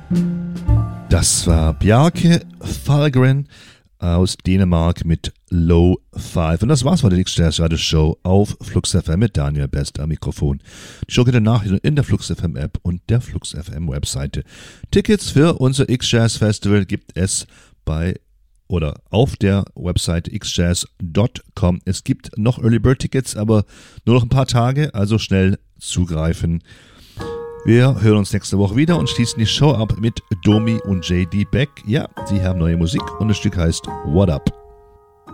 Das war Bjarke Fahlgren aus Dänemark mit Low 5. Und das war's von der X-Jazz Radio Show auf Flux FM mit Daniel Best am Mikrofon. Die Show geht danach in der Flux FM App und der Flux FM Webseite. Tickets für unser X-Jazz Festival gibt es auf der Webseite xjazz.com. Es gibt noch Early Bird Tickets, aber nur noch ein paar Tage, also schnell zugreifen. Wir hören uns nächste Woche wieder und schließen die Show ab mit Domi und JD Beck. Ja, sie haben neue Musik und das Stück heißt What Up?